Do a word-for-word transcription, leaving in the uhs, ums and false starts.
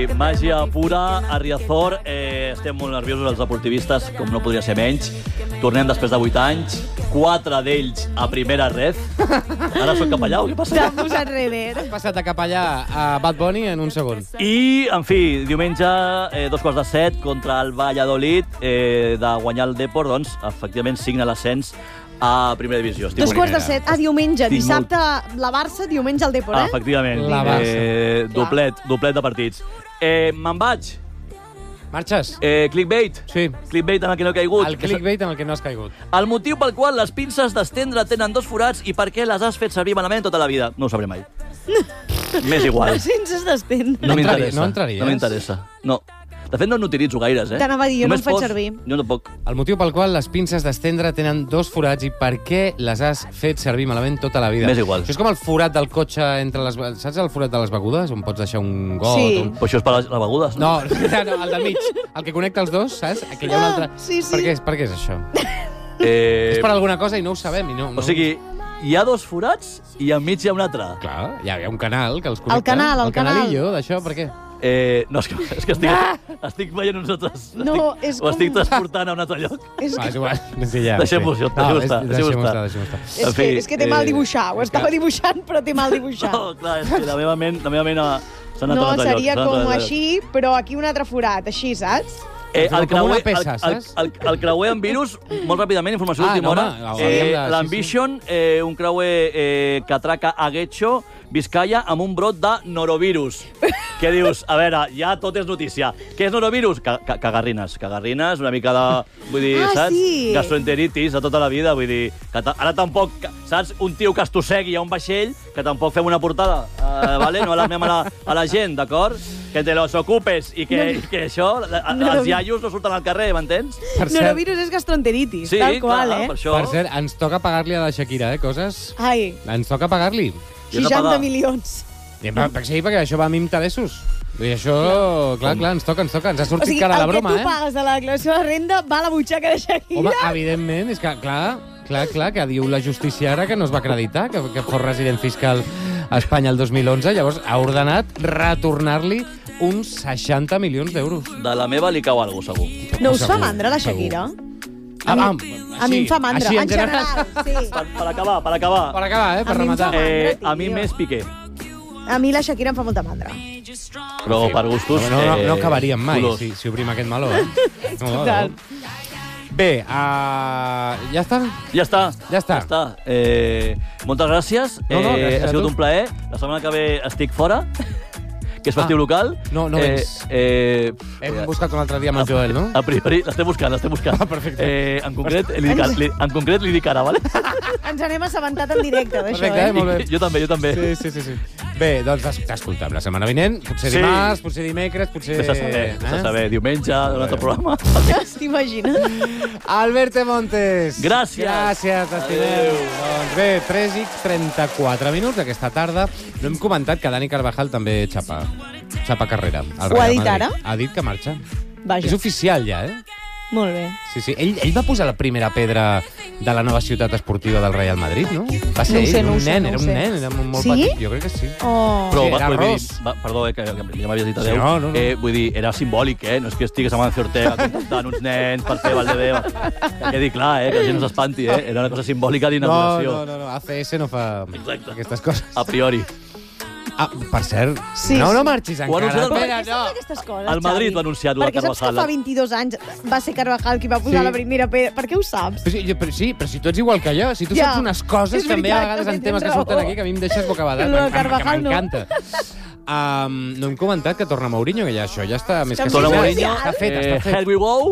fi, màgia pura, a Riazor. Eh, estem molt nerviosos els deportivistes, com no podria ser menys. Tornem després de vuit anys, quatre d'ells a primera red. Ara soc capellà o què passa? T'han posat rever. Has passat de capellà a Bad Bunny en un segon. I, en fi, diumenge, eh, dos quarts de set, contra el Valladolid, eh, de guanyar el Depor, doncs, efectivament, signa l'ascens a primera divisió. Estic Dos quarts de set, a diumenge. Estic Dissabte la Barça, diumenge el Depor, eh? Ah, efectivament. La Barça. Eh, doblet, doblet de partits. Eh, Me'n vaig. Marxes? Eh, clickbait. Sí. Clickbait en el que no he caigut. El clickbait en el que no has caigut. El motiu pel qual les pinces d'estendre tenen dos forats i per què les has fet servir malament tota la vida. No ho sabré mai. M'és igual. Sense s'estén. No m'interessa. No entraries? No m'interessa. No. De fet, no n'utilitzo gaires, eh? T'anava a dir, jo no Només em faig fos- servir. Jo tampoc. El motiu pel qual les pinces d'estendre tenen dos forats i per què les has fet servir malament tota la vida. M'és igual. Això és com el forat del cotxe entre les... Saps el forat de les begudes? On pots deixar un got? Sí. Un... Però això és per les, les begudes, no? No, no, el del mig. El que connecta els dos, saps? Que hi ha un altre... Ah, sí, sí. Per què, per què és això? Eh, És per alguna cosa i no ho sabem. I no, no... O sigui, hi ha dos forats i enmig hi ha un altre. Clar, hi ha, hi ha un canal que els connecta. El canal, el el canalillo, d'això, per què? Eh, no, és que, és que estic, estic veient uns altres... No, estic, és Ho estic com- transportant a un altre lloc. És Va, que, és igual. Sí, ja, Deixem-ho sí. estar, deixem-ho és- estar, deixem-ho Deixem-ho estar. estar, deixem-ho estar. és, En que, fi, és que té mal eh, dibuixar. Ho estava dibuixant, però té mal dibuixar. No, clar, és que la meva ment, la meva ment ha, s'ha anat a No, un altre lloc. seria s'ha anat a un com altre lloc. així, però aquí un altre forat, així, saps? Eh, Com el, creuer, una peça, el, el, saps? el, el creuer amb virus, molt ràpidament, informació Ah, d'última no, hora. home, hauríem Eh, de- sí, L'Ambition, eh, un creuer eh, que atraca a Guecho, Vizcaya, amb un brot de norovirus. Què dius? A veure, ja tot és notícia. Què és norovirus? Ca ca cagarrines. Cagarrines, una mica de... Vull dir, Ah, saps? sí. Gastroenteritis de tota la vida. Vull dir, que ta ara tampoc... Saps? Un tio que estossegui a un vaixell, que tampoc fem una portada, eh, vale? No alarmem a la, a la gent, d'acord? Que te los ocupes i que, i que això... La, No, no. els iaios no surten al carrer, m'entens? Per cert, Norovirus és gastroenteritis, Sí, tal qual, clar, eh? per això... per cert, ens toca pagar-li a la Shakira, eh, coses... Ai, Ens toca pagar-li. I hem de seixanta pagar. milions. I, per, per, sí, perquè això va amb interessos. I això, clar, clar, ens toca, ens toca. Ens ha O sortit sigui, cara la el broma, que tu eh? pagues de la declaració de renda va a la butxaca de Shakira. Home, evidentment, és que, clar, clar, clar, que diu la justícia ara que no es va acreditar, que, que fos resident fiscal a Espanya el dos mil onze, llavors ha ordenat retornar-li uns seixanta milions d'euros. De la meva li cau alguna cosa, segur. No us fa Segur, mandra, la segur. Shakira? Ah, A mi- ah, A mi em fa mandra, així, en general, sí. Per, per acabar, per acabar. Per acabar, eh, per A mi em fa rematar. mandra. Eh, a mi tio. més Piqué. A mi la Shakira em fa molta mandra. Però per gustos... No, no, eh, no acabaríem mai colors. si, si obrim aquest meló, eh? No, no, Total. no. Bé, uh, ja està? Ja està. Ja està. Ja està. Eh, moltes gràcies. No, no, eh, gràcies a ha sigut tu. un plaer. La setmana que ve estic fora, que és festiu Ah, local. no, no eh, vens. Eh, Hem buscat un altre dia amb el Joel, no? A priori, l'estem buscant, l'estem buscant. Ah, perfecte. Eh, en, concret, li dic, ara- li, en concret, li dic ara, vale? Ens n'hem assabentat en directe, d'això, Perfecte, eh? molt bé. Jo també, jo també. Sí, sí, sí, sí. Bé, doncs t'es- t'escoltem la setmana vinent. Potser Sí. dimarts, potser dimecres, potser... Vés a saber, vés a saber. Diumenge, un altre programa. T'imagines? Albert Montes. Gràcies. Gràcies, t'estimem. Doncs bé, tres i trenta-quatre minuts aquesta tarda. No hem comentat que Dani Carvajal també xapa. Xapa carrera. al Ho ha Real dit Madrid. ara? Ha dit que marxa. Vaja, És oficial ja, eh? molt bé. Sí, sí. Ell, ell va posar la primera pedra de la nova ciutat esportiva del Real Madrid, no? Va ser No ho sé, ell, no ho un sé, nen, no ho era un sé. nen, era molt Sí? petit. Jo crec que sí. Oh. Però Sí, va, era vull dir, ros. va, perdó, eh, que, que ja m'havies dit Sí, adéu. no, no, no. Eh, vull dir, era simbòlic, eh? No és que estigués amb Amancio Ortega contactant uns nens per fer Valdebeo. Que quedi clar, eh? Que la gent no s'espanti, eh? Era una cosa simbòlica No, d'inauguració. no, no, no, A C S no fa Exacte. aquestes coses. A priori. Ah, per cert, Sí, no, sí. no marxis Ho ha encara. anunciat el- Espera, Per què saps no. aquestes coses, El Madrid Xavi? ho ha anunciat, ho de Perquè saps que Carvajal. fa vint-i-dos anys va ser Carvajal qui va posar Sí. la primera pedra. Per què ho saps? Però sí, jo- però, sí, però si tu ets igual que jo, si tu Ja, saps unes coses és també a veritat, vegades també en temes que tens surten raó. aquí que a mi em deixes bocabadat, Lo de m'en- que Carvajal no. m'encanta. Um, no hem comentat que torna Mourinho, que ja això ja està més Està que Torna Sí, signat. Mourinho, Està fet, eh, està fet. Here we go.